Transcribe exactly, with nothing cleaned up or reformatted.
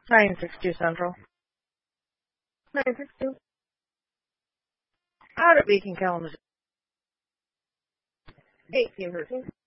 nine six two Central. nine six two. Out of Beacon, Kalamazoo. eighteen thirteen.